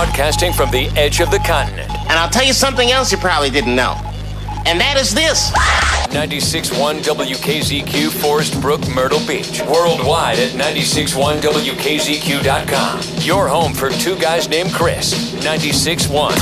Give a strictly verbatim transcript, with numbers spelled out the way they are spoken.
broadcasting from the edge of the continent. And I'll tell you something else you probably didn't know. And that is this. ninety-six point one W K Z Q, Forest Brook, Myrtle Beach. Worldwide at ninety-six point one W K Z Q dot com. Your home for two guys named Chris. ninety-six point one.